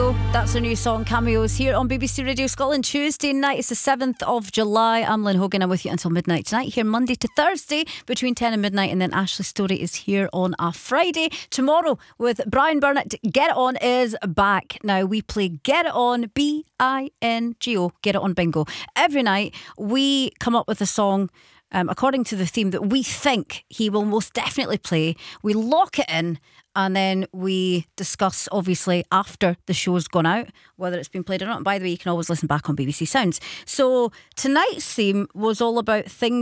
Bingo. That's a new song, Cameos, here on BBC Radio Scotland. Tuesday night, it's the 7th of July. I'm Lynn Hogan. I'm with you until midnight tonight, here Monday to Thursday between 10 and midnight. And then Ashley Story is here on a Friday. Tomorrow with Brian Burnett, Get It On is back. Now we play Get It On, B-I-N-G-O, Get It On Bingo. Every night we come up with a song according to the theme that we think he will most definitely play. We lock it in and then we discuss, obviously, after the show's gone out, whether it's been played or not. And by the way, you can always listen back on BBC Sounds. So tonight's theme was all about things